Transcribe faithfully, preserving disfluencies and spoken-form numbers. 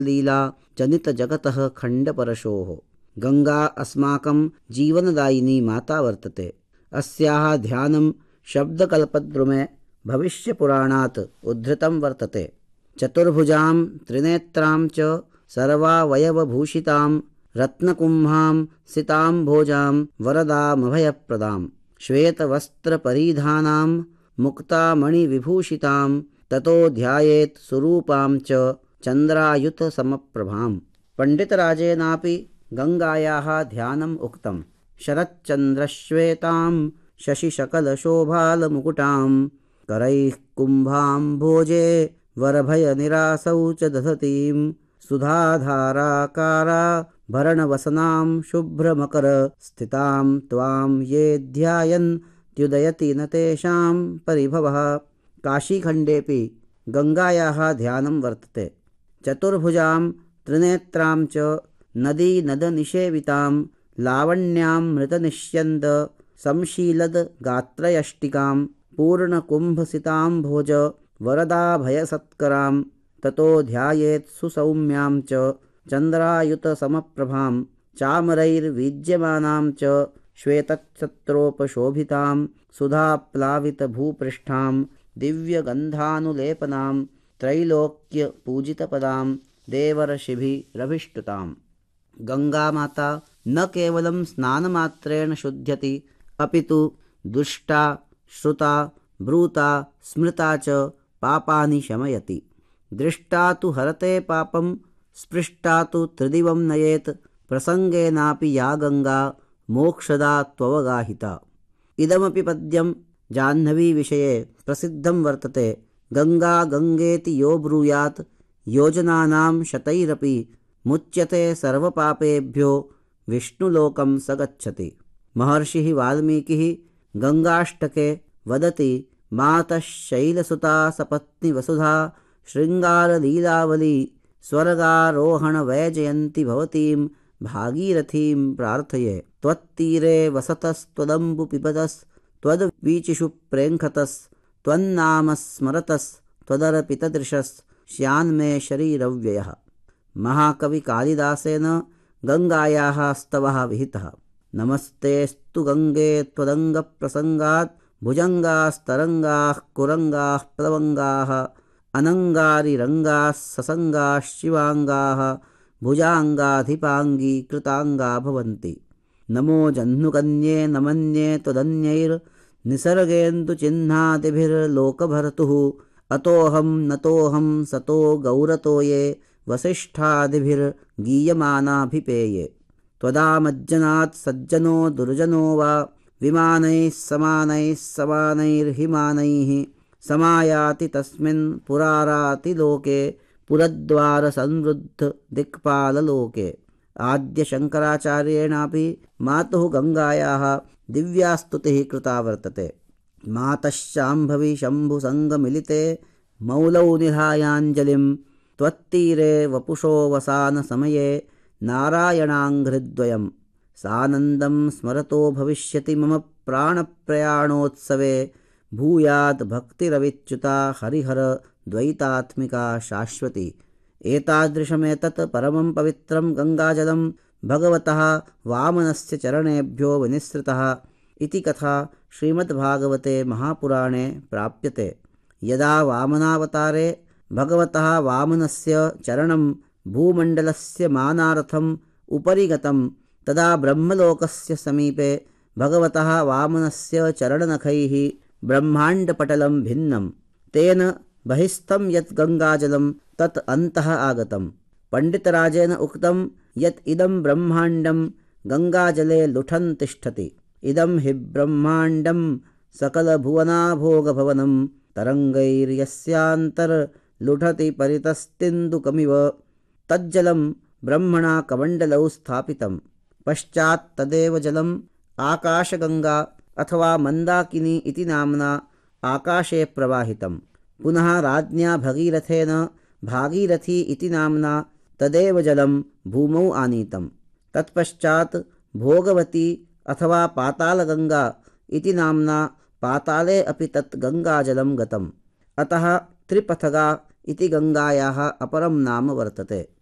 लीला जनितजगतः खण्डपरशोः। गङ्गा अस्माकं जीवनदायिनी माता वर्तते। अस्याः ध्यानं शब्दकल्पद्रुमे भविष्यपुराणात् उद्धृतं वर्तते। चतुर्भुजां त्रिनेत्रां च सर्वावयवभूषितां रत्नकुम्भां सिताम्भोजां वरदामभयप्रदां श्वेतवस्त्रपरिधानां मुक्तामणिविभूषितां ततो ध्यायेत् सुरूपां च चन्द्रायुतसमप्रभाम्। पण्डितराजेनापि गङ्गायाः ध्यानम् उक्तं। शरच्चन्द्रश्वेतां शशिशकलशोभालमुकुटां करैः कुम्भाम्भोजे वरभयनिरासौ च दधतीं सुधाधाराकारा भरणवसनां शुभ्रमकरस्थितां त्वां ये ध्यायन्त्युदयति न तेषां परिभवः। काशीखण्डेऽपि गङ्गायाः ध्यानं वर्तते। चतुर्भुजां त्रिनेत्रां च नदीनदनिषेवितां लावण्यामृतनिष्यन्द संशीलद गात्रयष्टिकां पूर्णकुम्भसिताम्भोज वरदाभयसत्करां ततो ध्यायेत् सुसौम्यां च चन्द्रायुतसमप्रभां चामरैर्वीज्यमानां च श्वेतच्छत्रोपशोभितां सुधाप्लावितभूपृष्ठां दिव्यगन्धानुलेपनां त्रैलोक्यपूजितपदां देवर्षिभिरभिष्टुताम्। गङ्गामाता न केवलं स्नानमात्रेण शुध्यति अपितु दुष्टा श्रुता ब्रूता स्मृता च पापानि शमयति। दृष्टा तु हरते पापं स्पृष्टा तु त्रिदिवं नयेत् प्रसङ्गेनापि या गङ्गा मोक्षदा त्ववगाहिता। इदमपि पद्यं जाह्नवीविषये प्रसिद्धं वर्तते। गङ्गा गङ्गेति यो ब्रूयात् योजनानां शतैरपि मुच्यते सर्वपापेभ्यो विष्णुलोकं स गच्छति। महर्षिः वाल्मीकिः गङ्गाष्टके वदति मातः शैलसुता सपत्नी वसुधा शृङ्गारलीलावली स्वर्गारोहणवैजयन्ती भवतीं भागीरथीं प्रार्थये। त्वत्तीरे वसतस्त्वदम्बु पिबतस्त्वद्वीचिषु प्रेङ्खतस् त्वन्नाम स्मरतस् त्वदर्पितदृशस् स्यान्मे शरीरव्ययः। महाकविकालिदासेन गङ्गायाः स्तवः विहितः। नमस्तेऽस्तु गङ्गे त्वदङ्गप्रसङ्गात् भुजङ्गास्तरङ्गाः कुरङ्गाः प्लवङ्गाः अनङ्गारिरङ्गाः ससङ्गाः शिवाङ्गाः भुजाङ्गाधिपाङ्गी कृताङ्गा भवन्ति। नमो जह्नुकन्ये नमन्ये त्वदन्यैर्निसर्गेन्दुचिह्नादिभिर्लोकभर्तुः अतोऽहं नतोऽहं सतो गौरतो ये वसिष्ठादिभिर्गीयमानाभिपेये। त्वदामज्जनात् सज्जनो दुर्जनो वा विमानैः समानैः समानैर्हिमानैः समायाति तस्मिन् पुरारातिलोके पुरद्वारसंवृद्ध दिक्पाललोके। आद्यशङ्कराचार्येणापि मातुः गङ्गायाः दिव्यास्तुतिः कृता वर्तते। मातः शाम्भवी शम्भुसङ्गमिलिते मौलौ निधायाञ्जलिं त्वत्तीरे वपुषोऽवसानसमये नारायणाङ्घ्रिद्वयम् सानन्दं स्मरतो भविष्यति मम प्राणप्रयाणोत्सवे भूयात् भक्तिरविच्युता हरिहर द्वैतात्मिका शाश्वती। एतादृशमेतत् परमं पवित्रं गङ्गाजलं भगवतः वामनस्य चरणेभ्यो विनिसृतः इति कथा श्रीमद्भागवते महापुराणे प्राप्यते। यदा वामनावतारे भगवतः वामनस्य चरणं भूमण्डलस्य मानार्थम् उपरि गतं तदा ब्रह्मलोकस्य समीपे भगवतः वामनस्य चरणनखैः ब्रह्माण्डपटलं भिन्नं। तेन बहिस्थं यत् गङ्गाजलं तत् अन्तः आगतं। पण्डितराजेन उक्तं यत् इदं ब्रह्माण्डं गङ्गाजले लुठन् तिष्ठति। इदं हि ब्रह्माण्डं सकलभुवनाभोगभवनं तरङ्गैर्यस्यान्तर्लुठति परितस्तिन्दुकमिव। तज्जलं ब्रह्मणा कमण्डलौ स्थापितं। पश्चात् तदेव जलम् आकाशगङ्गा अथवा मन्दाकिनी इति नाम्ना आकाशे प्रवाहितं। पुनः राज्ञा भगीरथेन भागीरथी इति नाम्ना तदेव जलं भूमौ आनीतं। तत्पश्चात् भोगवती अथवा पातालगङ्गा इति नाम्ना पाताले अपि तत् गङ्गाजलं गतम्। अतः त्रिपथगा इति गङ्गायाः अपरं नाम वर्तते।